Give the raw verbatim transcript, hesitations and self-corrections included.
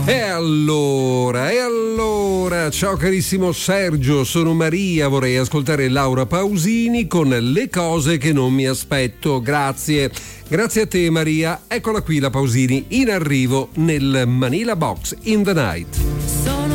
E allora, e allora, ciao carissimo Sergio, sono Maria, vorrei ascoltare Laura Pausini con Le cose che non mi aspetto, grazie. Grazie a te Maria, eccola qui la Pausini in arrivo nel Manila Box in the Night.